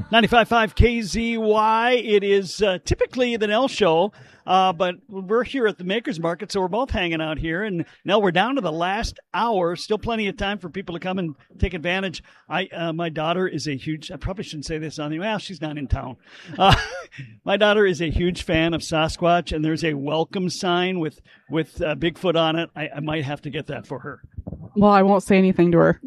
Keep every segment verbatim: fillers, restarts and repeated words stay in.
ninety-five point five K Z Y. It is uh, typically the Nell Show, uh, but we're here at the Makers Market, so we're both hanging out here. And Nell, we're down to the last hour. Still plenty of time for people to come and take advantage. I, uh, my daughter is a huge. I probably shouldn't say this on the. Well, she's not in town. Uh, my daughter is a huge fan of Sasquatch, and there's a welcome sign with with uh, Bigfoot on it. I, I might have to get that for her. Well, I won't say anything to her.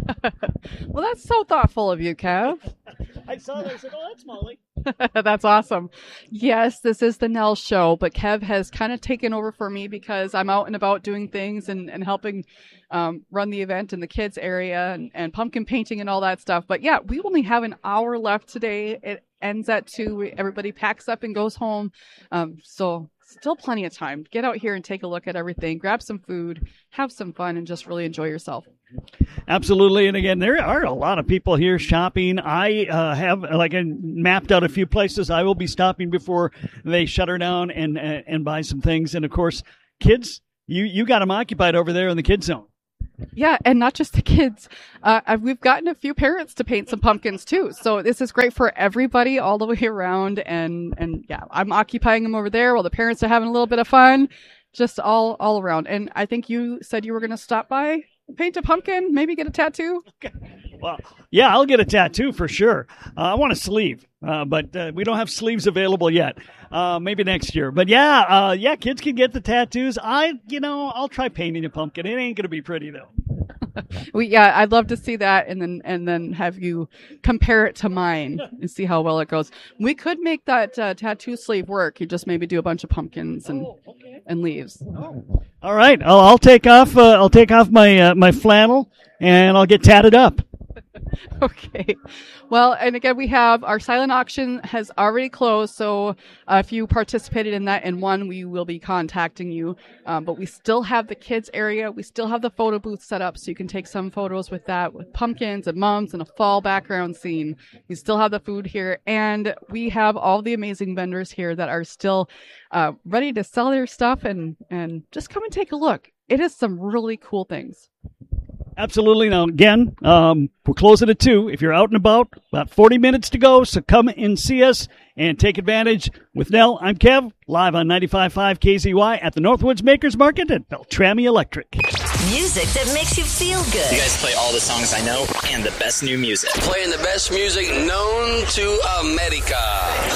Well, that's so thoughtful of you, Kev. I saw that. I said, oh, that's Molly. That's awesome. Yes, this is the Nell Show, but Kev has kind of taken over for me because I'm out and about doing things and, and helping um, run the event in the kids area and, and pumpkin painting and all that stuff. But yeah, we only have an hour left today. It ends at two. Everybody packs up and goes home. Um, so still plenty of time. Get out here and take a look at everything. Grab some food, have some fun, and just really enjoy yourself. Absolutely. And again, there are a lot of people here shopping. I uh, have like I mapped out a few places I will be stopping before they shut her down and and, and buy some things. And of course, kids, you, you got them occupied over there in the kids zone. Yeah, and not just the kids. Uh, I've, we've gotten a few parents to paint some pumpkins too. So this is great for everybody all the way around. And, and yeah, I'm occupying them over there while the parents are having a little bit of fun, just all, all around. And I think you said you were going to stop by, paint a pumpkin, maybe get a tattoo. Okay. Well, yeah, I'll get a tattoo for sure. Uh, I want a sleeve, uh, but uh, we don't have sleeves available yet. Uh, maybe next year. But yeah, uh, yeah, kids can get the tattoos. I, you know, I'll try painting a pumpkin. It ain't going to be pretty though. we, yeah, I'd love to see that, and then and then have you compare it to mine and see how well it goes. We could make that uh, tattoo sleeve work. You just maybe do a bunch of pumpkins and oh, okay. and leaves. Oh. All right, I'll, I'll take off. Uh, I'll take off my uh, my flannel, and I'll get tatted up. Okay. Well, and again, we have our silent auction has already closed. So uh, if you participated in that and won, we will be contacting you. Um, but we still have the kids area. We still have the photo booth set up so you can take some photos with that, with pumpkins and mums and a fall background scene. We still have the food here. And we have all the amazing vendors here that are still uh, ready to sell their stuff and, and just come and take a look. It is some really cool things. Absolutely. Now, again, um, we're closing at two. If you're out and about, about forty minutes to go, so come and see us and take advantage. With Nell, I'm Kev, live on ninety-five point five K Z Y at the Northwoods Makers Market at Beltrami Electric. Music that makes you feel good. You guys play all the songs I know and the best new music. Playing the best music known to America.